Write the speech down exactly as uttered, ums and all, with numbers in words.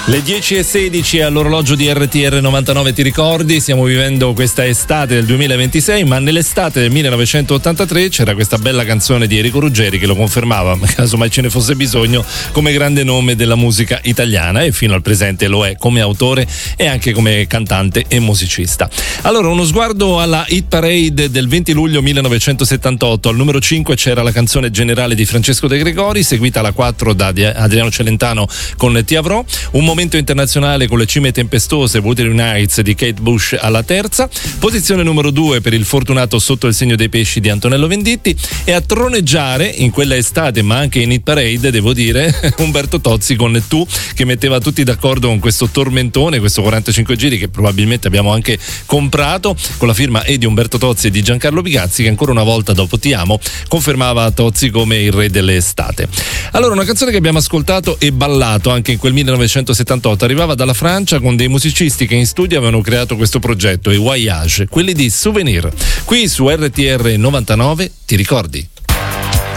Le dieci e sedici all'orologio di R T R novantanove, ti ricordi? Stiamo vivendo questa estate del duemilaventisei, ma nell'estate del millenovecentottantatré c'era questa bella canzone di Enrico Ruggeri che lo confermava, caso mai ce ne fosse bisogno, come grande nome della musica italiana, e fino al presente lo è come autore e anche come cantante e musicista. Allora, uno sguardo alla hit parade del venti luglio millenovecentosettantotto. Al numero cinque c'era la canzone Generale di Francesco De Gregori, seguita alla quattro da Adriano Celentano con Ti avrò. Un momento internazionale con Le cime tempestose, Wuthering Nights di Kate Bush alla terza. Posizione numero due per il fortunato Sotto il segno dei pesci di Antonello Venditti, e a troneggiare in quella estate, ma anche in hit parade, devo dire, Umberto Tozzi con Tu, che metteva tutti d'accordo con questo tormentone, questo quarantacinque giri che probabilmente abbiamo anche comprato, con la firma e di Umberto Tozzi e di Giancarlo Bigazzi, che ancora una volta dopo Ti amo confermava Tozzi come il re delle estate. Allora, una canzone che abbiamo ascoltato e ballato anche in quel millenovecentosettantotto arrivava dalla Francia, con dei musicisti che in studio avevano creato questo progetto, i Voyage, quelli di Souvenir. Qui su R T R novantanove, ti ricordi?